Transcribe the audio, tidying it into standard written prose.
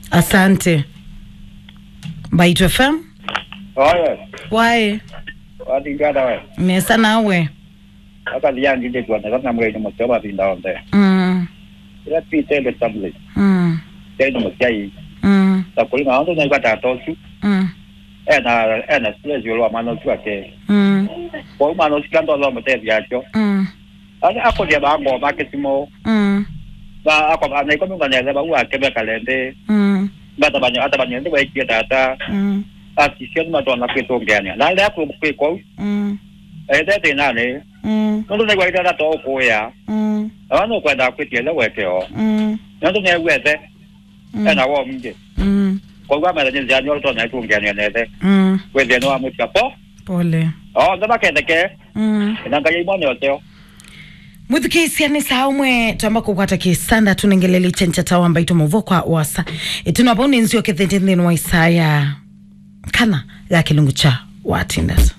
Asante. Baitu FM? Oye. Wae. Wadi ngada we. Mesa nawe. Aka lian di kwa na kana mwe mo tsoba pinda onde. Ya pite le tablet. Dai no mjai. Ta ko nga ndo na ka to su. Ena sile yo lo mano tu ake. Ko mano skando lo mo te viaggio. Ana ako dia ba mo maketimo. Ba ako ba nei ko mo ngane ba wa ke be kalende. Ba ta banyo ndi ba ki data. Asision ma don la ke to ngane. La le ko ko. De na ne. No ne gwa da to ko ya. No gwa da ku tie le we ke o. No ne we de. Na wo mi je. Ko gwa ma de ja nyo to na ku ngane ne de. We de no amu ka po. Pole. Da ba ke de ke. Na ga yi mo ne o teo. Muthikisi yani saumwe tuamba kukwata kisanda tunengelele chencha tawa ambaito muvokwa wasa tunaboni nzio kethenteni wa Isaya kana ya kilungu cha watindas.